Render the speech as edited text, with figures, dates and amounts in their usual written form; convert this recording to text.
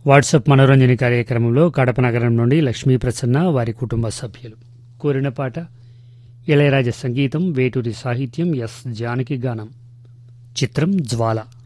WhatsApp మనోరంజని కార్యక్రమంలో కడప నగరం నుండి లక్ష్మీ ప్రసన్న వారి కుటుంబ సభ్యులు కోరిన పాట ఇళయరాజా సంగీతం, వేటూరి సాహిత్యం, ఎస్ జానకి గానం. చిత్రం జ్వాల.